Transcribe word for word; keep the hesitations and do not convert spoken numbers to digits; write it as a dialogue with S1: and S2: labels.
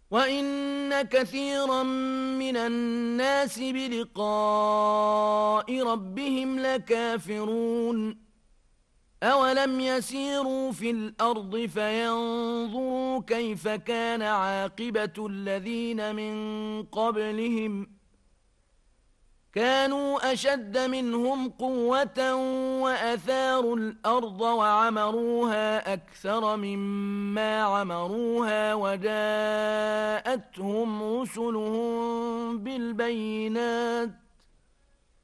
S1: وَإِنَّ كَثِيرًا مِنَ النَّاسِ بِلِقَاءِ رَبِّهِمْ لَكَافِرُونَ أَوَلَمْ يَسِيرُوا فِي الْأَرْضِ فَيَنظُرُوا كَيْفَ كَانَ عَاقِبَةُ الَّذِينَ مِنْ قَبْلِهِمْ كانوا أشد منهم قوة وأثاروا الأرض وعمروها أكثر مما عمروها وجاءتهم رسلهم بالبينات